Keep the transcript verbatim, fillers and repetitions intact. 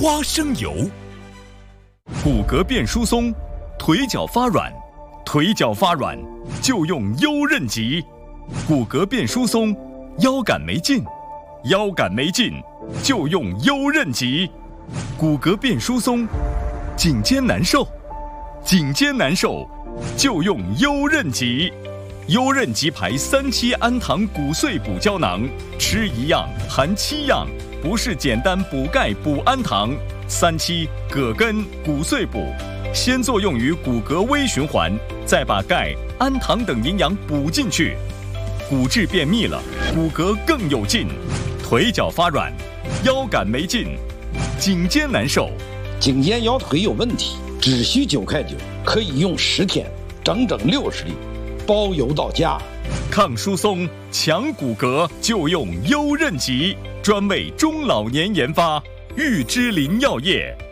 花生油。骨骼变疏松，腿脚发软，腿脚发软就用优韧极。骨骼变疏松，腰杆没劲，腰杆没劲就用优韧极。骨骼变疏松，颈肩难受，颈肩难受就用优韧极。优韧极牌三七氨糖骨碎补胶囊，吃一样含七样，不是简单补钙补氨糖。三七葛根骨碎补，先作用于骨骼微循环，再把钙、氨糖等营养补进去，骨质变密了，骨骼更有劲。腿脚发软，腰杆没劲，颈肩难受， 颈肩腰腿有问题，只需九块九，可以用十天，整整六十粒，包邮到家。 抗疏松、强骨骼就用优韧极，专为中老年研发，玉芝林药业。